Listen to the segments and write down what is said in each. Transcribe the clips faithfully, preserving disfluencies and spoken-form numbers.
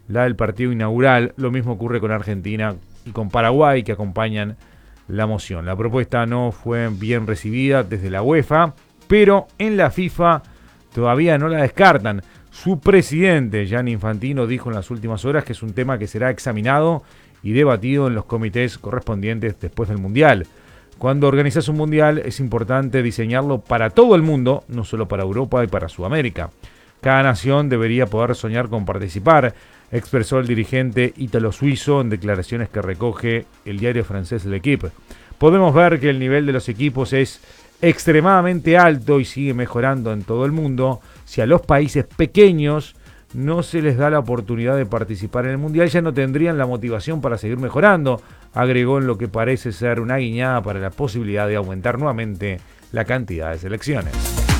la del partido inaugural. Lo mismo ocurre con Argentina y con Paraguay, que acompañan la moción. La propuesta no fue bien recibida desde la UEFA, pero en la FIFA todavía no la descartan. Su presidente, Gianni Infantino, dijo en las últimas horas que es un tema que será examinado y debatido en los comités correspondientes después del Mundial. Cuando organizas un Mundial es importante diseñarlo para todo el mundo, no solo para Europa y para Sudamérica. Cada nación debería poder soñar con participar, expresó el dirigente ítalo-suizo en declaraciones que recoge el diario francés L'Équipe. Podemos ver que el nivel de los equipos es extremadamente alto y sigue mejorando en todo el mundo. Si a los países pequeños no se les da la oportunidad de participar en el Mundial, ya no tendrían la motivación para seguir mejorando, agregó en lo que parece ser una guiñada para la posibilidad de aumentar nuevamente la cantidad de selecciones.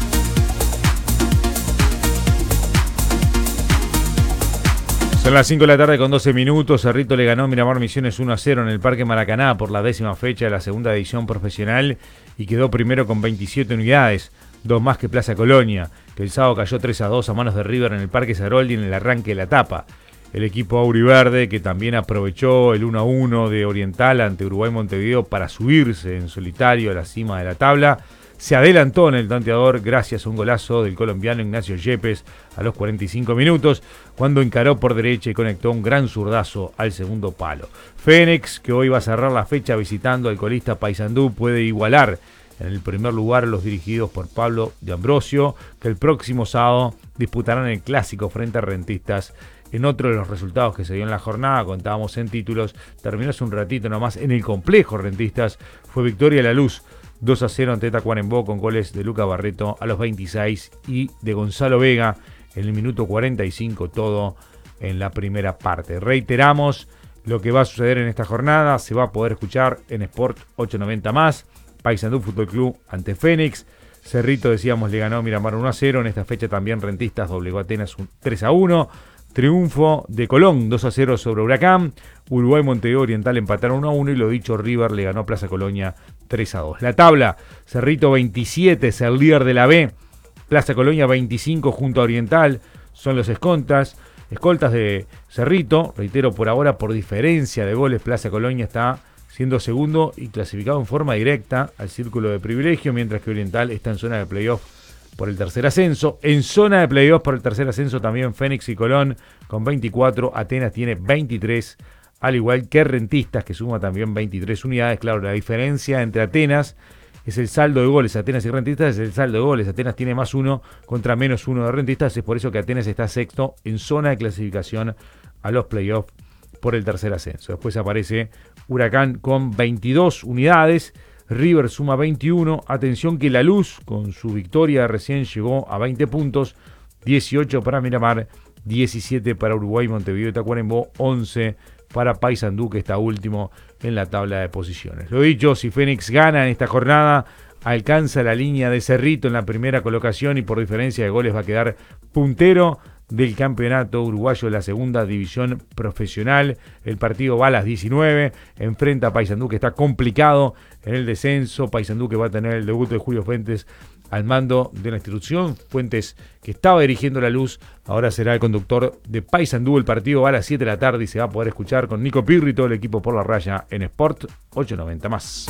Son las cinco de la tarde con doce minutos. Cerrito le ganó a Miramar Misiones uno a cero en el Parque Maracaná por la décima fecha de la segunda edición profesional y quedó primero con veintisiete unidades, dos más que Plaza Colonia, que el sábado cayó tres a dos a manos de River en el Parque Saroldi en el arranque de la etapa. El equipo auriverde, que también aprovechó el uno a uno de Oriental ante Uruguay Montevideo para subirse en solitario a la cima de la tabla, se adelantó en el tanteador gracias a un golazo del colombiano Ignacio Yepes a los cuarenta y cinco minutos, cuando encaró por derecha y conectó un gran zurdazo al segundo palo. Fénix, que hoy va a cerrar la fecha visitando al colista Paysandú, puede igualar en el primer lugar los dirigidos por Pablo de Ambrosio, que el próximo sábado disputarán el clásico frente a Rentistas. En otro de los resultados que se dio en la jornada, contábamos en títulos, terminó hace un ratito nomás en el complejo Rentistas, fue victoria La Luz dos a cero ante Tacuarembó con goles de Luca Barreto a los veintiséis y de Gonzalo Vega en el minuto cuarenta y cinco, todo en la primera parte. Reiteramos lo que va a suceder en esta jornada, se va a poder escuchar en Sport ochocientos noventa más, Paysandú Fútbol Club ante Fénix, Cerrito, decíamos, le ganó a Miramar uno a cero, en esta fecha también Rentistas doblegó a Atenas tres a uno, triunfo de Colón dos a cero sobre Huracán, Uruguay Montevideo Oriental empataron uno a uno y lo dicho, River le ganó a Plaza Colonia tres a dos. La tabla, Cerrito veintisiete, es el líder de la B, Plaza Colonia veinticinco junto a Oriental, son los escoltas, escoltas de Cerrito, reitero, por ahora por diferencia de goles, Plaza Colonia está siendo segundo y clasificado en forma directa al círculo de privilegio, mientras que Oriental está en zona de playoff por el tercer ascenso. En zona de playoff por el tercer ascenso también Fénix y Colón con veinticuatro, Atenas tiene veintitrés, al igual que Rentistas, que suma también veintitrés unidades. Claro, la diferencia entre Atenas es el saldo de goles. Atenas y Rentistas es el saldo de goles. Atenas tiene más uno contra menos uno de Rentistas. Es por eso que Atenas está sexto en zona de clasificación a los playoffs por el tercer ascenso. Después aparece Huracán con veintidós unidades. River suma veintiuno. Atención que La Luz, con su victoria recién, llegó a veinte puntos. dieciocho para Miramar, diecisiete para Uruguay Montevideo y Tacuarembó, once para Paysandú, que está último en la tabla de posiciones. Lo dicho, si Fénix gana en esta jornada, alcanza la línea de Cerrito en la primera colocación y por diferencia de goles va a quedar puntero del campeonato uruguayo de la segunda división profesional. El partido va a las diecinueve, enfrenta a Paysandú, que está complicado en el descenso. Paysandú, que va a tener el debut de Julio Fuentes al mando de la institución. Fuentes, que estaba dirigiendo La Luz, ahora será el conductor de Paysandú. El partido va a las siete de la tarde y se va a poder escuchar con Nico Pirri y todo el equipo por la raya en Sport ochocientos noventa más.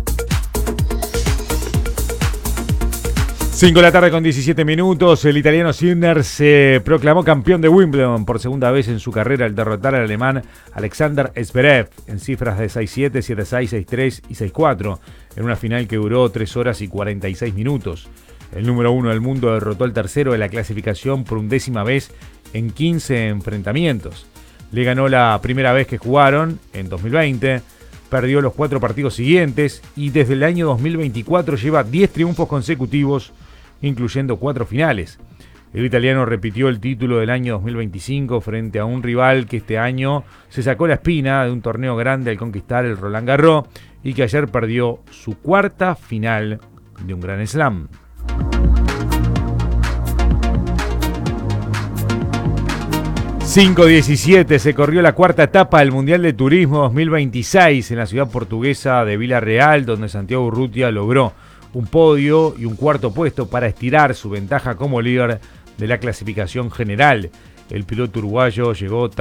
cinco de la tarde con diecisiete minutos, el italiano Sinner se proclamó campeón de Wimbledon por segunda vez en su carrera al derrotar al alemán Alexander Zverev en cifras de seis siete, siete seis, seis tres y seis cuatro, en una final que duró tres horas y cuarenta y seis minutos. El número uno del mundo derrotó al tercero de la clasificación por undécima vez en quince enfrentamientos. Le ganó la primera vez que jugaron, en dos mil veinte, perdió los cuatro partidos siguientes y desde el año dos mil veinticuatro lleva diez triunfos consecutivos, incluyendo cuatro finales. El italiano repitió el título del año dos mil veinticinco frente a un rival que este año se sacó la espina de un torneo grande al conquistar el Roland Garros y que ayer perdió su cuarta final de un Grand Slam. cinco diecisiete se corrió la cuarta etapa del Mundial de Turismo dos mil veintiséis en la ciudad portuguesa de Vila Real, donde Santiago Urrutia logró un podio y un cuarto puesto para estirar su ventaja como líder de la clasificación general. El piloto uruguayo llegó